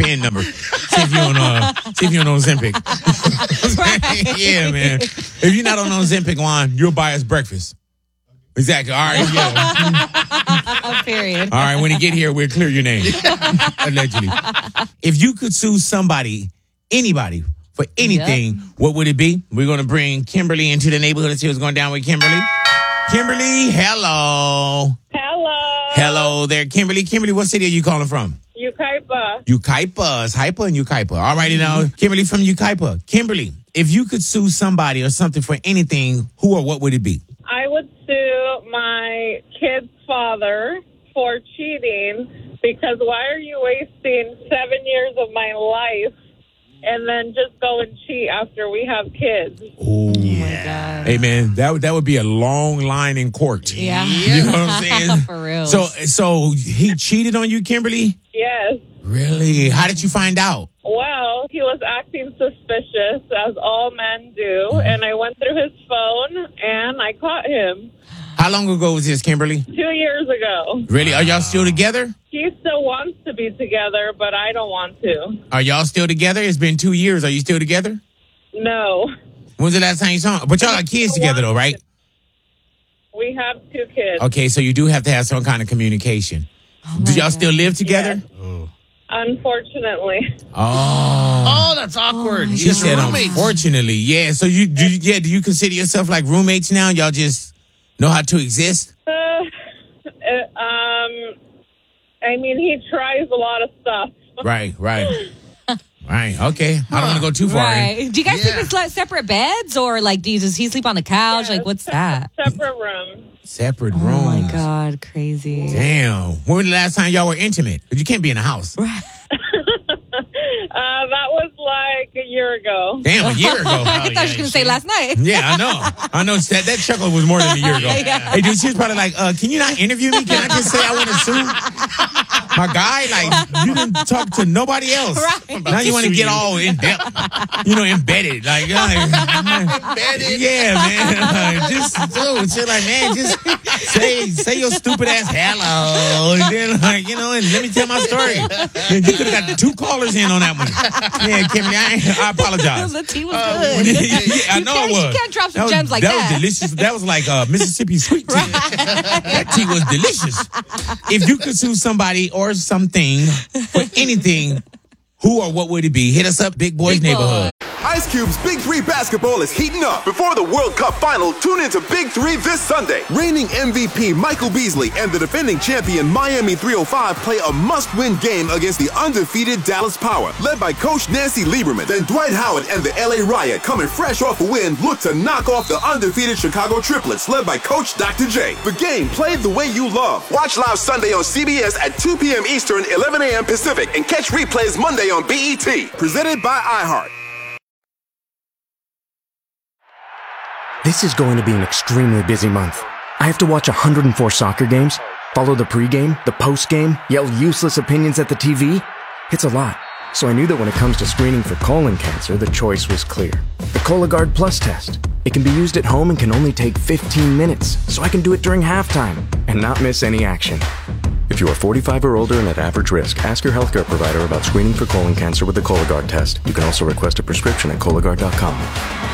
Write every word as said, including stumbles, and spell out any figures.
P I N number. See if you on uh, see if you on Ozempic. Right. Yeah, man. If you're not on Ozempic, Juan, you'll buy us breakfast. Exactly. All right. Yeah. Period. All right. When you get here, we'll clear your name. Allegedly. If you could sue somebody, anybody, for anything, yep. what would it be? We're going to bring Kimberly into the neighborhood and see what's going down with Kimberly. Kimberly, hello. Hello. Hello there, Kimberly. Kimberly, what city are you calling from? Yucaipa. Yucaipa. It's hyper and Yucaipa. All righty now. Kimberly from Yucaipa. Kimberly, if you could sue somebody or something for anything, who or what would it be? I would sue my kid's father for cheating because why are you wasting seven years of my life and then just go and cheat after we have kids? Oh, yeah. my God. Hey, man, that, would, that would be a long line in court. Yeah. You know what I'm saying? For real. So, so he cheated on you, Kimberly? Yes. Really? How did you find out? Well, he was acting suspicious, as all men do, mm-hmm. and I went through his phone, and I caught him. How long ago was this, Kimberly? Two years ago. Really? Are y'all still together? He still wants to be together, but I don't want to. Are y'all still together? It's been two years. Are you still together? No. When's the last time you saw him? But y'all got kids together, though, right? We have two kids. Okay, so you do have to have some kind of communication. Oh do y'all God. still live together? Yes. Oh. Unfortunately. Oh. Oh, that's awkward. Oh, she said roommates. Unfortunately. Yeah, so you do you, yeah, do you consider yourself like roommates now? Y'all just know how to exist? Uh, uh, um, I mean, he tries a lot of stuff. Right, right. Right, okay. I don't want to go too far. Right. Do you guys yeah. sleep in separate beds or like do you, does he sleep on the couch? Yeah, like what's separate, that? Separate rooms. Separate rooms. Oh my God, crazy. Damn. When was the last time y'all were intimate? Because you can't be in a house. Right. Uh, that was like a year ago. Damn, a year ago. I thought you were going to say last night. Yeah, I know. I know that, that chuckle was more than a year ago. Yeah. Hey, dude, she was probably like, uh, can you not interview me? Can I just say I want to sue my guy? Like, you didn't talk to nobody else. Right. Now you want to get all in depth, you know, embedded. Like, like embedded. Yeah, man. Like, just, dude, shit like, man, just say say your stupid ass hello. And then, like, you know, and let me tell my story. And you could have got two callers in on that one. Yeah, Kimberly, I, I apologize. The tea was good. Yeah, I know it was. You can't drop some that was, gems like that. that. That was delicious. That was like uh, Mississippi sweet tea. Right. That tea was delicious. If you could sue somebody or something for anything, who or what would it be? Hit us up, Big Boys Big Neighborhood. Boy. Ice Cube's Big Three basketball is heating up. Before the World Cup final, tune into Big Three this Sunday. Reigning M V P Michael Beasley and the defending champion Miami three oh five play a must-win game against the undefeated Dallas Power, led by Coach Nancy Lieberman. Then Dwight Howard and the L A Riot, coming fresh off a win, look to knock off the undefeated Chicago Triplets, led by Coach Doctor J. The game played the way you love. Watch live Sunday on C B S at two p.m. Eastern, eleven a.m. Pacific, and catch replays Monday on B E T. Presented by iHeart. This is going to be an extremely busy month. I have to watch one hundred four soccer games, follow the pregame, the postgame, yell useless opinions at the T V. It's a lot. So I knew that when it comes to screening for colon cancer, the choice was clear. The Cologuard Plus test. It can be used at home and can only take fifteen minutes, so I can do it during halftime and not miss any action. If you are forty-five or older and at average risk, ask your healthcare provider about screening for colon cancer with the Cologuard test. You can also request a prescription at Cologuard dot com.